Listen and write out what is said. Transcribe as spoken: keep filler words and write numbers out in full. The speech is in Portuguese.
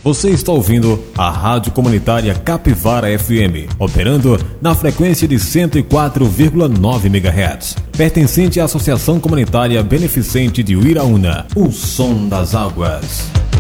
Você está ouvindo a Rádio Comunitária Capivara F M, operando na frequência de cento e quatro vírgula nove megahertz, pertencente à Associação Comunitária Beneficente de Uiraúna, o Som das Águas.